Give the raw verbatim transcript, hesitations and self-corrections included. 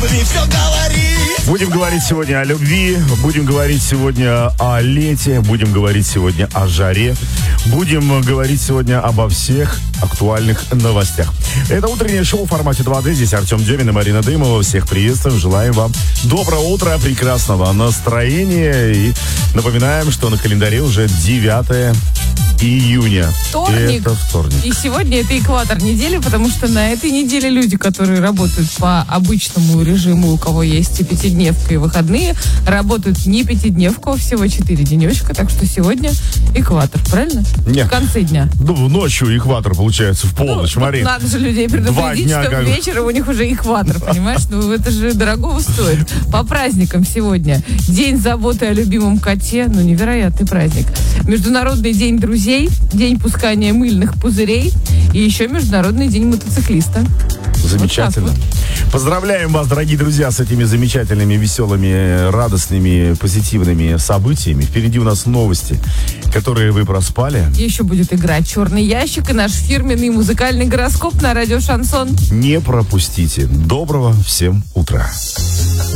любви все говорит. Будем говорить сегодня о любви, будем говорить сегодня о лете, будем говорить сегодня о жаре, будем говорить сегодня обо всех актуальных новостях. Это утреннее шоу в формате два дэ. Здесь Артем Демин и Марина Дымова. Всех приветствуем, желаем вам доброго утра, прекрасного настроения. И напоминаем, что на календаре уже девятое июня. Вторник. Это вторник. И сегодня это экватор недели, потому что на этой неделе люди, которые работают по обычному режиму, у кого есть и пятидневка, и выходные, работают не пятидневку, а всего четыре денечка. Так что сегодня экватор, правильно? Нет. В конце дня. Ну, ночью экватор получается в полночь, ну, Марин. Надо же людей предупредить, дня, что как... вечером у них уже экватор, понимаешь? Ну, это же дорогого стоит. По праздникам сегодня. День заботы о любимом коте. Ну, невероятный праздник. Международный день друзей. День пускания мыльных пузырей. И еще Международный день мотоциклиста. Замечательно. Вот вот. Поздравляем вас, дорогие друзья, с этими замечательными, веселыми, радостными, позитивными событиями. Впереди у нас новости, которые вы проспали. Еще будет играть «Черный ящик» и наш фирменный музыкальный гороскоп на радио «Шансон». Не пропустите. Доброго всем утра.